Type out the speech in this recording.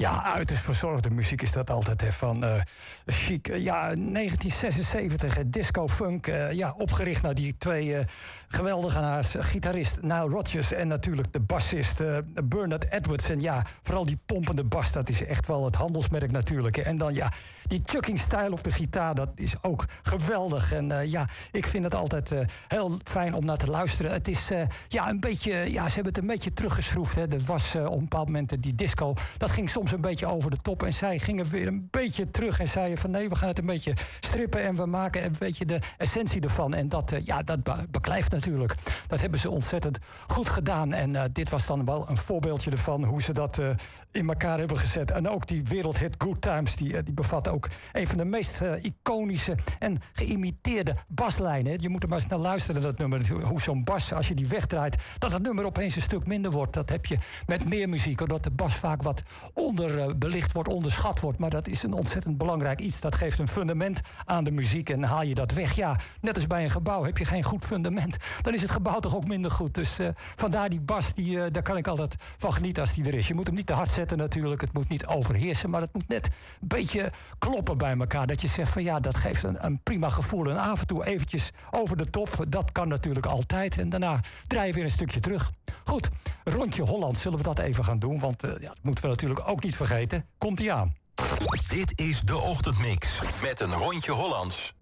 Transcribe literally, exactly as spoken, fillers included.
Ja, uiterst verzorgde muziek is dat altijd, hè, van uh, chic. Uh, ja, negentien zesenzeventig, uh, disco-funk. Uh, ja, opgericht naar die twee uh, geweldigenaars. Uh, gitarist Nile Rodgers en natuurlijk de bassist uh, Bernard Edwards. En ja, vooral die pompende bas, dat is echt wel het handelsmerk natuurlijk. Hè. En dan ja, die chucking style op de gitaar, dat is ook geweldig. En uh, ja, ik vind het altijd uh, heel fijn om naar te luisteren. Het is uh, ja, een beetje, ja, ze hebben het een beetje teruggeschroefd. Hè. Er was uh, op een bepaald moment die disco, dat ging soms een beetje over de top. En zij gingen weer een beetje terug en zeiden van nee, we gaan het een beetje strippen en we maken een beetje de essentie ervan. En dat, uh, ja, dat be- beklijft natuurlijk. Dat hebben ze ontzettend goed gedaan. En uh, dit was dan wel een voorbeeldje ervan hoe ze dat uh, in elkaar hebben gezet. En ook die wereldhit Good Times, die, uh, die bevat ook een van de meest uh, iconische en geïmiteerde baslijnen. Je moet er maar eens naar luisteren, dat nummer. Hoe zo'n bas, als je die wegdraait, dat het nummer opeens een stuk minder wordt. Dat heb je met meer muziek, omdat de bas vaak wat onderbelicht wordt, onderschat wordt. Maar dat is een ontzettend belangrijk iets. Dat geeft een fundament aan de muziek. En haal je dat weg, ja, net als bij een gebouw, heb je geen goed fundament, dan is het gebouw toch ook minder goed. Dus uh, vandaar die bas, die, uh, daar kan ik altijd van genieten als die er is. Je moet hem niet te hard zetten natuurlijk. Het moet niet overheersen, maar het moet net een beetje kloppen bij elkaar. Dat je zegt van ja, dat geeft een, een prima gevoel. En af en toe eventjes over de top. Dat kan natuurlijk altijd. En daarna draai je weer een stukje terug. Goed, rondje Holland zullen we dat even gaan doen. Want uh, ja, dat moeten we natuurlijk ook niet vergeten. Komt-ie aan. Dit is de Ochtendmix met een rondje Hollands.